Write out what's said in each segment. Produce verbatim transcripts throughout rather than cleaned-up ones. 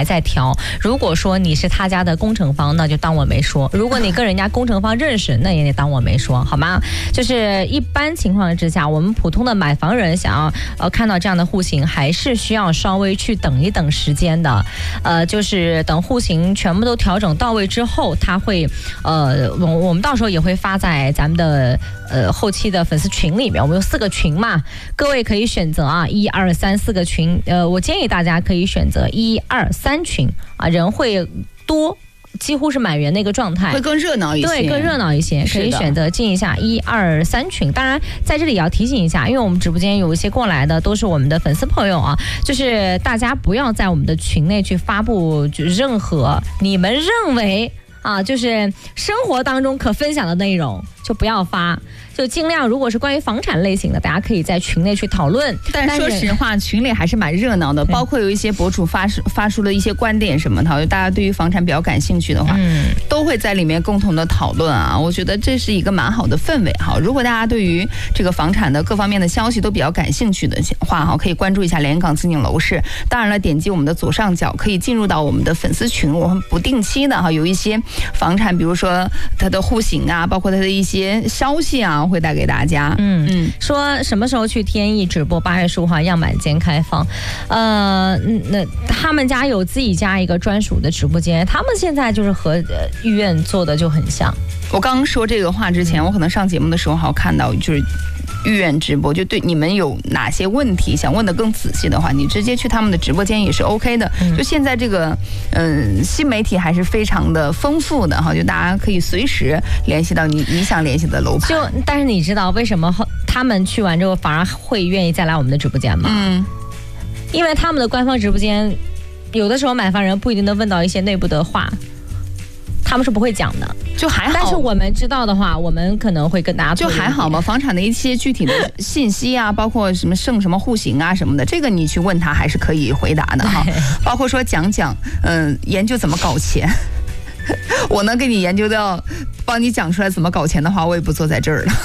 还在调。如果说你是他家的工程方，那就当我没说；如果你跟人家工程方认识，那也得当我没说，好吗？就是一般情况之下，我们普通的买房人想要呃看到这样的户型，还是需要稍微去等一等时间的。呃，就是等户型全部都调整到位之后，他会呃，我我们到时候也会发在咱们的呃后期的粉丝群里面。我们有四个群嘛，各位可以选择啊，一二三四个群。呃，我建议大家可以选择一二三群啊，人会多。几乎是满员的一个状态， 会更热闹一些， 对，更热闹一些，可以选择进一下一二三群。当然，在这里也要提醒一下，因为我们直播间有一些过来的都是我们的粉丝朋友啊，就是大家不要在我们的群内去发布就任何你们认为啊，就是生活当中可分享的内容，就不要发。就尽量，如果是关于房产类型的，大家可以在群内去讨论。 但说实话，群里还是蛮热闹的，包括有一些博主发发出了一些观点什么的，大家对于房产比较感兴趣的话，嗯，都会在里面共同的讨论啊。我觉得这是一个蛮好的氛围哈。如果大家对于这个房产的各方面的消息都比较感兴趣的话哈，可以关注一下连云港自景楼市。当然了，点击我们的左上角可以进入到我们的粉丝群，我们不定期的哈有一些房产，比如说它的户型啊，包括它的一些消息啊。会带给大家， 嗯嗯，说什么时候去天意直播？八月十五号样板间开放，呃，那他们家有自己家一个专属的直播间，他们现在就是和医院做的就很像。 我刚刚说这个话之前，我可能上节目的时候还看到就是。预约直播，就对你们有哪些问题想问的更仔细的话，你直接去他们的直播间也是 OK 的。嗯、就现在这个，嗯，新媒体还是非常的丰富的哈，就大家可以随时联系到你你想联系的楼盘。 就但是你知道为什么他们去完之后反而会愿意再来我们的直播间吗？嗯，因为他们的官方直播间，有的时候买房人不一定能问到一些内部的话。他们是不会讲的， 就还好。 但是我们知道的话，我们可能会跟大家就还好嘛。房产的一些具体的信息啊，包括什么剩什么户型啊什么的，这个你去问他还是可以回答的哈。包括说讲讲，嗯、呃，研究怎么搞钱，我能给你研究到，帮你讲出来怎么搞钱的话，我也不坐在这儿了。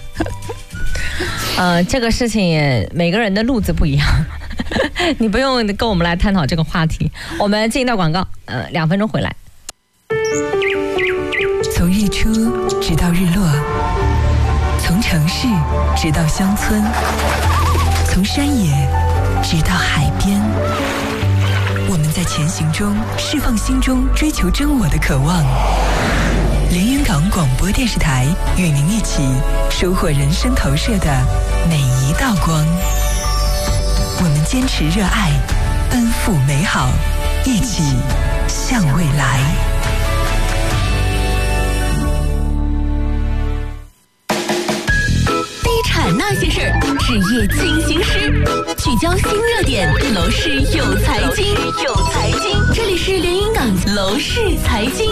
呃，这个事情也每个人的路子不一样，你不用跟我们来探讨这个话题。我们进一段广告，呃，两分钟回来。 从日出直到日落，从城市直到乡村，从山野直到海边，我们在前行中释放心中追求真我的渴望。连云港广播电视台与您一起收获人生投射的每一道光。我们坚持热爱，奔赴美好，一起向未来。 那些事儿，事业进行时，聚焦新热点，楼市有财经，有财经，这里是连云港楼市财经。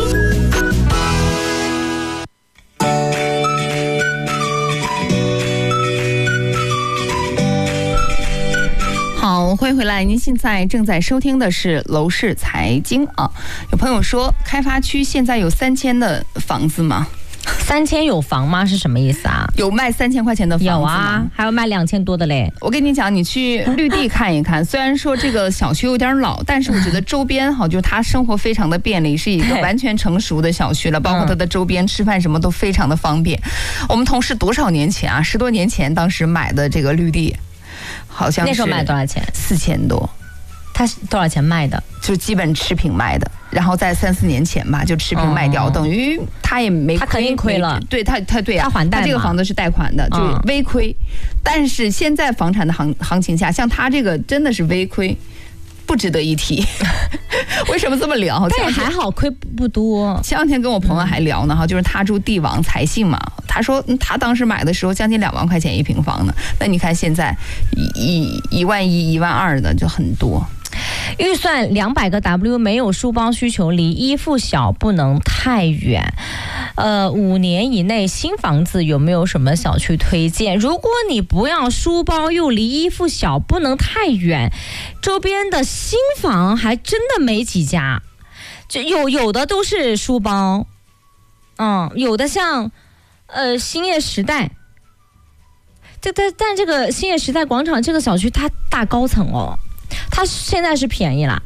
好，欢迎回来！您现在正在收听的是楼市财经啊。有朋友说，开发区现在有三千的房子吗？ 三千有房吗？是什么意思啊？ 有卖三千块钱的房子吗？ 有啊，还有卖两千多的嘞。 我跟你讲，你去绿地看一看，虽然说这个小区有点老，但是我觉得周边好，就是它生活非常的便利，是一个完全成熟的小区了，包括它的周边吃饭什么都非常的方便。我们同事多少年前啊，十多年前当时买的这个绿地，好像是那时候卖多少钱？ 四千多。 它是多少钱卖的？ 就基本持平卖的，然后在三四年前吧，就持平卖掉，哦、等于他也没亏， 他肯定亏了。 对他，他对啊， 他还贷嘛。 他这个房子是贷款的，就是微亏。嗯、但是现在房产的行行情下，像他这个真的是微亏，不值得一提。为什么这么聊？ 但也还好，亏不多。 前两天跟我朋友还聊呢，哈，就是他住帝王财信嘛，他说他当时买的时候将近两万块钱一平方呢，那你看现在一一万一、一万二的就很多。 预算两百个 W， 没有书包需求，离一附小不能太远。呃，五年以内新房子有没有什么小区推荐？如果你不要书包，又离一附小不能太远，周边的新房还真的没几家，就有有的都是书包，嗯，有的像呃兴业时代。这但但这个兴业时代广场这个小区它大高层哦。它现在是便宜了，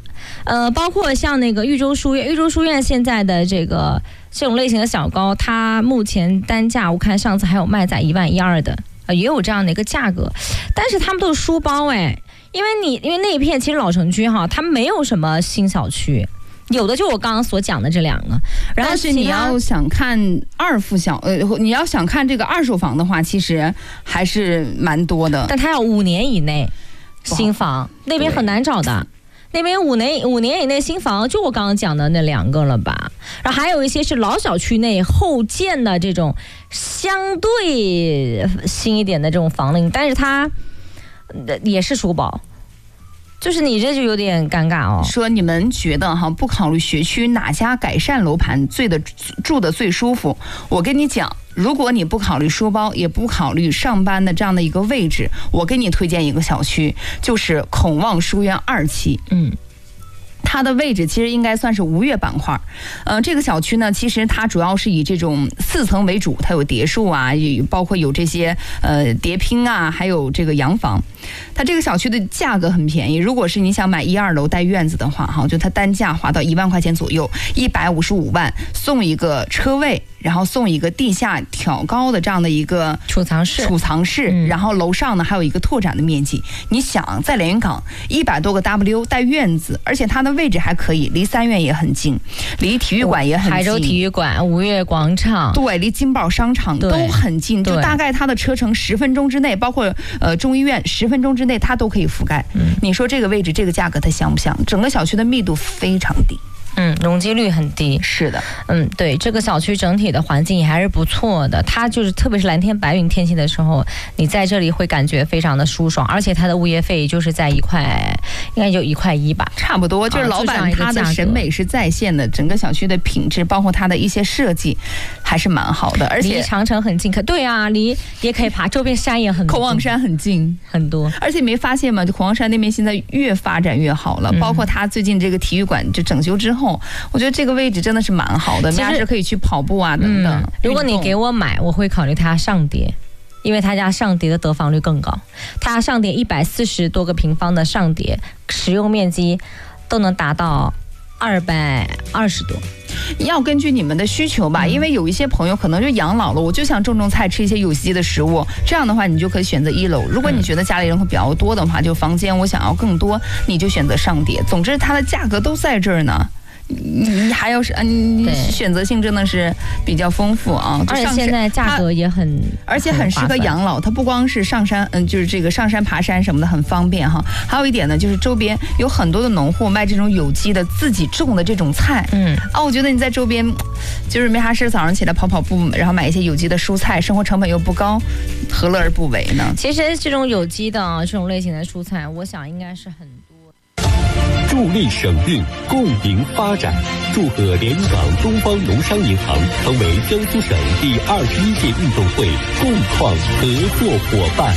呃，包括像那个豫州书院，豫州书院现在的这个这种类型的小高，它目前单价我看上次还有卖在一万一二的，呃，也有这样的一个价格，但是他们都是书包哎，因为你因为那一片其实老城区哈，它没有什么新小区。有的就我刚刚所讲的这两个，然后但是你要想看二附小，呃，你要想看这个二手房的话，其实还是蛮多的。 但它要五年以内新房，那边很难找的。那边五年五年以内新房，就我刚刚讲的那两个了吧？然后还有一些是老小区内后建的这种相对新一点的这种房龄，但是它也是书包。就是你这就有点尴尬哦。 说你们觉得哈，不考虑学区哪家改善楼盘最的住的最舒服？我跟你讲，如果你不考虑书包，也不考虑上班的这样的一个位置，我给你推荐一个小区，就是孔望书院二期。嗯。它的位置其实应该算是吴越板块，呃，这个小区呢，其实它主要是以这种四层为主，它有别墅啊，也包括有这些呃叠拼啊，还有这个洋房。它这个小区的价格很便宜，如果是你想买一二楼带院子的话，哈，就它单价划到一万块钱左右，一百五十五万送一个车位。然后送一个地下挑高的这样的一个储藏室， 储藏室，嗯、然后楼上呢还有一个拓展的面积。你想，在连云港一百多个 W 带院子，而且它的位置还可以，离三院也很近，离体育馆也很近， 海州体育馆、吴越广场， 对，离金宝商场都很近，就大概它的车程十分钟之内，包括呃中医院十分钟之内，它都可以覆盖。嗯、你说这个位置、这个价格，它香不香？整个小区的密度非常低。 嗯，容积率很低。 是的， 嗯，对，这个小区整体的环境也还是不错的。它就是特别是蓝天白云天气的时候，你在这里会感觉非常的舒爽，而且它的物业费就是在一块，应该就一块一吧， 差不多。就是老板他的审美是在线的，整个小区的品质，包括它的一些设计，还是蛮好的。而且离长城很近，可对啊，离也可以爬，周边山也很多， 孔望山很近很多。 而且没发现吗？就孔望山那边现在越发展越好了，嗯、包括它最近这个体育馆就整修之后。我觉得这个位置真的是蛮好的，大家是可以去跑步啊等等、嗯。 如果你给我买，我会考虑它上叠，因为他家上叠的得房率更高。它上叠一百四十多个平方的上叠，使用面积都能达到二百二十多。 要根据你们的需求吧，嗯、因为有一些朋友可能就养老了，我就想种种菜，吃一些有机的食物。这样的话，你就可以选择一楼。如果你觉得家里人会比较多的话，就房间我想要更多，你就选择上叠。总之，它的价格都在这儿呢。你还有是，你选择性真的是比较丰富啊， 而且现在价格也很， 而且很适合养老。它不光是上山，嗯，就是这个上山爬山什么的很方便哈。还有一点呢，就是周边有很多的农户卖这种有机的自己种的这种菜，嗯啊，我觉得你在周边就是没啥事，早上起来跑跑步，然后买一些有机的蔬菜，生活成本又不高，何乐而不为呢？ 其实这种有机的这种类型的蔬菜，我想应该是很多。 助力省运，共赢发展。祝贺连云港东方农商银行成为江苏省第二十一届运动会共创合作伙伴。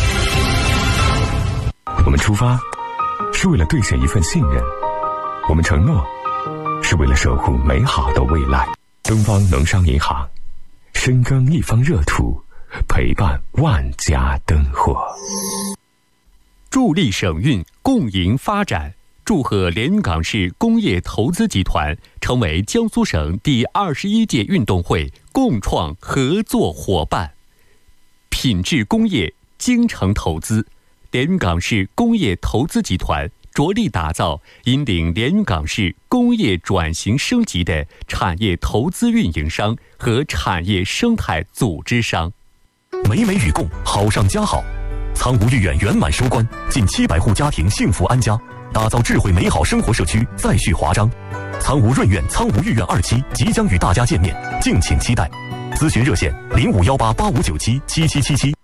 我们出发是为了兑现一份信任，我们承诺是为了守护美好的未来。东方农商银行，深耕一方热土，陪伴万家灯火。 助力省运，共赢发展。祝贺连云港市工业投资集团成为江苏省第二十一届运动会共创合作伙伴。品质工业，精诚投资，连云港市工业投资集团着力打造引领连云港市工业转型升级的产业投资运营商和产业生态组织商。 美美与共，好上加好。苍梧御苑圆满收官，近七百户家庭幸福安家。打造智慧美好生活社区再续华章，苍梧润苑苍梧御苑二期即将与大家见面，敬请期待。咨询热线零五幺八八五九七七七七七。